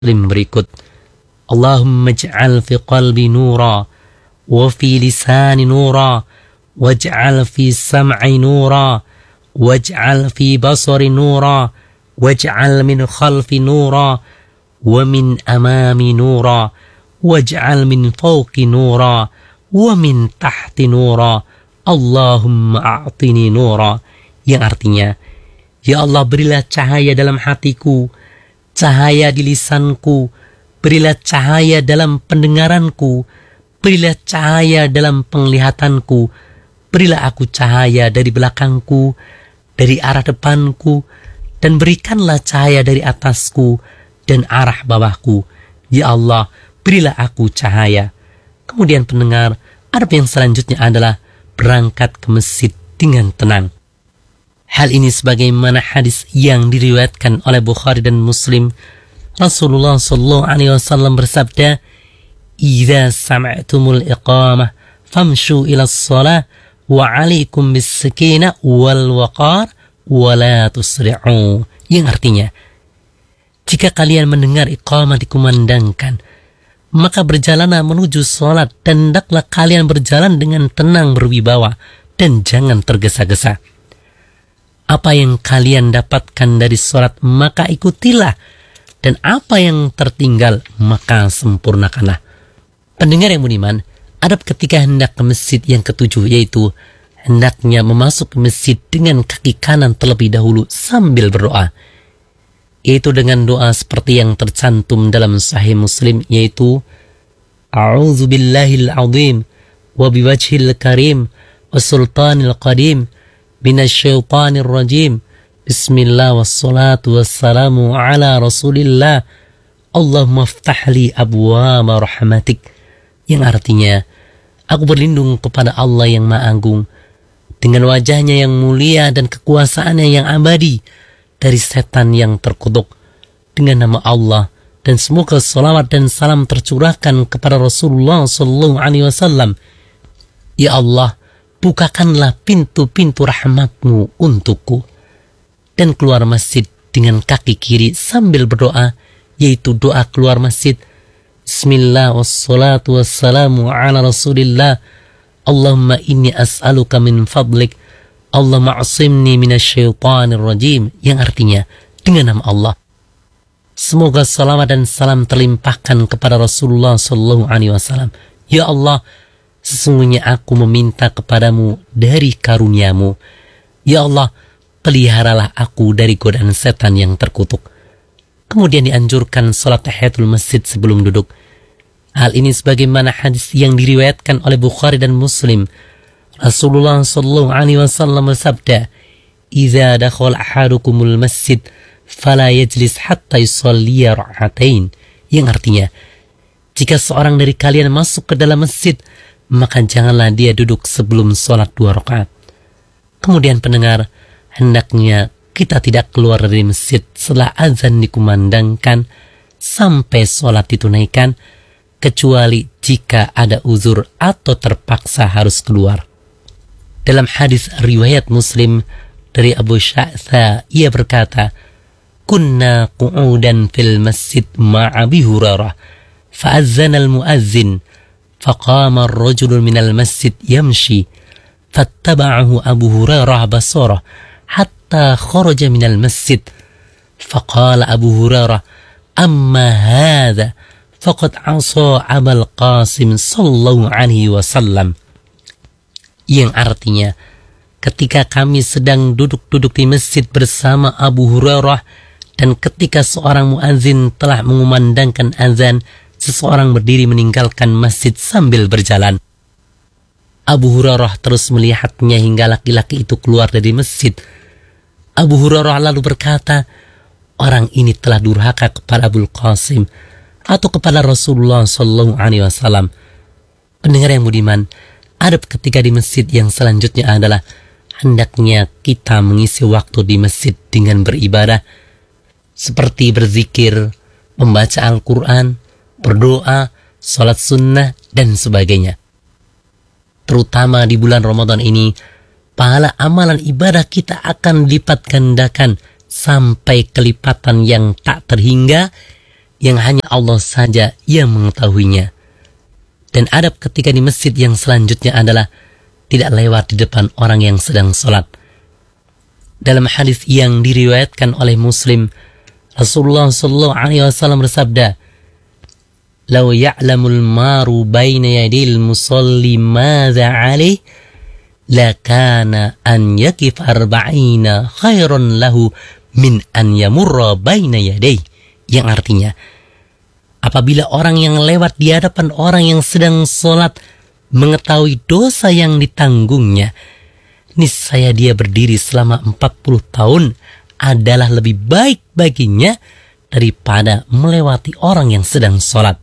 berikut. Allahumma ij'al fi qalbi nura wa fi lisani nura waj'al fi sam'i nura waj'al fi basari nura waj'al min khalfi nura wa min amami nura waj'al min fawqi nura wa min tahti nura Allahumma a'tini nura, yang artinya, ya Allah, berilah cahaya dalam hatiku, cahaya di lisanku, berilah cahaya dalam pendengaranku, berilah cahaya dalam penglihatanku, berilah aku cahaya dari belakangku, dari arah depanku, dan berikanlah cahaya dari atasku dan arah bawahku. Ya Allah, berilah aku cahaya. Kemudian pendengar, adab yang selanjutnya adalah berangkat ke masjid dengan tenang. Hal ini sebagaimana hadis yang diriwayatkan oleh Bukhari dan Muslim. Rasulullah sallallahu alaihi wasallam bersabda, "Idza sami'tumul iqamah famshu ila shalah wa 'alaikum bis-sakinah wal waqar wa la tusri'u." Yang artinya, jika kalian mendengar iqamah dikumandangkan, maka berjalanlah menuju sholat dan hendaklah kalian berjalan dengan tenang berwibawa dan jangan tergesa-gesa. Apa yang kalian dapatkan dari sholat maka ikutilah, dan apa yang tertinggal maka sempurnakanlah. Pendengar yang budiman, adab ketika hendak ke masjid yang ketujuh, yaitu hendaknya memasuk ke masjid dengan kaki kanan terlebih dahulu sambil berdoa. Itu dengan doa seperti yang tercantum dalam Sahih Muslim, yaitu A'udzu billahil azim wa biwajhil karim wa sultanil qadim minasyaitonir rajim. Bismillah wassalatu wassalamu ala Rasulillah. Allahumma ftahli abwaaba rahmatik. Yang artinya, aku berlindung kepada Allah yang Maha Agung dengan wajahnya yang mulia dan kekuasaannya yang abadi dari setan yang terkutuk, dengan nama Allah, dan semoga salawat dan salam tercurahkan kepada Rasulullah sallallahu alaihi wasallam. Ya Allah, bukakanlah pintu-pintu rahmatmu untukku. Dan keluar masjid dengan kaki kiri sambil berdoa, yaitu doa keluar masjid. Bismillah wassalatu wassalamu ala Rasulillah. Allahumma inni as'aluka min fadlik Allah ma'asimni minasyaitonir rajim, yang artinya, dengan nama Allah, semoga salawat dan salam terlimpahkan kepada Rasulullah sallallahu alaihi wasallam. Ya Allah, sesungguhnya aku meminta kepadamu dari karuniamu. Ya Allah, peliharalah aku dari godaan setan yang terkutuk. Kemudian dianjurkan salat tahiyatul masjid sebelum duduk. Hal ini sebagaimana hadis yang diriwayatkan oleh Bukhari dan Muslim. Rasulullah sallallahu alaihi wasallam bersabda, "Idza dakhala ahadukumul masjid fala yajlis hatta yusalli rak'atain." Yang artinya, jika seorang dari kalian masuk ke dalam masjid, maka janganlah dia duduk sebelum sholat 2 rakaat. Kemudian pendengar, hendaknya kita tidak keluar dari masjid setelah azan dikumandangkan sampai sholat ditunaikan, kecuali jika ada uzur atau terpaksa harus keluar. Dalam hadis riwayat Muslim dari Abu Sya'tha, ia berkata, "Kunna qu'udan fil masjid ma'a Abi Hurairah, fa'azzana al-mu'azzin, faqama ar-rajulu minal masjid yamshi, fattaba'ahu Abu Hurairah basarah, hatta kharaja minal masjid, faqala Abu Hurairah, amma hadha, faqad 'asa Abul Qasim sallallahu alaihi wasallam." Yang artinya, ketika kami sedang duduk-duduk di masjid bersama Abu Hurairah, dan ketika seorang muazin telah mengumandangkan azan, seseorang berdiri meninggalkan masjid sambil berjalan. Abu Hurairah terus melihatnya hingga laki-laki itu keluar dari masjid. Abu Hurairah lalu berkata, "Orang ini telah durhaka kepada Abul Qasim atau kepada Rasulullah sallallahu alaihi wasallam." Pendengar yang budiman, adab ketika di masjid yang selanjutnya adalah hendaknya kita mengisi waktu di masjid dengan beribadah, seperti berzikir, membaca Al-Quran, berdoa, sholat sunnah, dan sebagainya. Terutama di bulan Ramadan ini, pahala amalan ibadah kita akan dilipat gandakan sampai kelipatan yang tak terhingga, yang hanya Allah saja yang mengetahuinya. Dan adab ketika di masjid yang selanjutnya adalah tidak lewat di depan orang yang sedang sholat. Dalam hadis yang diriwayatkan oleh Muslim, Rasulullah SAW bersabda, "Lau ya'lamul maru baina yadil musalli madza 'alaih, lakana an yakif 40 khairan lahu min an yamurra baina yadayh." Yang artinya, apabila orang yang lewat di hadapan orang yang sedang sholat mengetahui dosa yang ditanggungnya, niscaya dia berdiri selama 40 tahun adalah lebih baik baginya daripada melewati orang yang sedang sholat.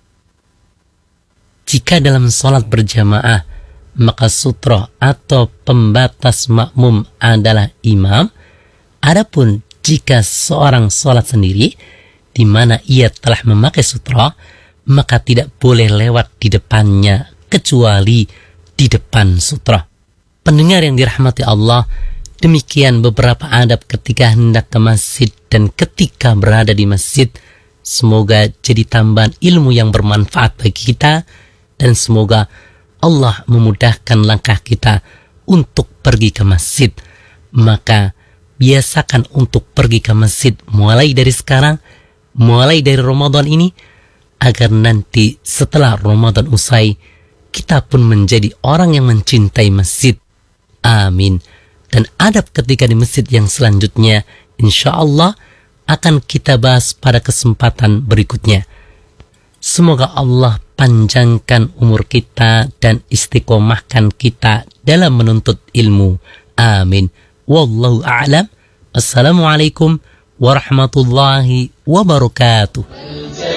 Jika dalam sholat berjamaah, maka sutra atau pembatas makmum adalah imam. Adapun jika seorang sholat sendiri, di mana ia telah memakai sutra, maka tidak boleh lewat di depannya kecuali di depan sutra. Pendengar yang dirahmati Allah, demikian beberapa adab ketika hendak ke masjid dan ketika berada di masjid. Semoga jadi tambahan ilmu yang bermanfaat bagi kita, dan semoga Allah memudahkan langkah kita untuk pergi ke masjid. Maka biasakan untuk pergi ke masjid mulai dari sekarang, mulai dari Ramadan ini, agar nanti setelah Ramadan usai, kita pun menjadi orang yang mencintai masjid. Amin. Dan adab ketika di masjid yang selanjutnya, insya Allah akan kita bahas pada kesempatan berikutnya. Semoga Allah panjangkan umur kita dan istiqomahkan kita dalam menuntut ilmu. Amin. Wallahu a'lam. Assalamualaikum warahmatullahi wabarakatuh.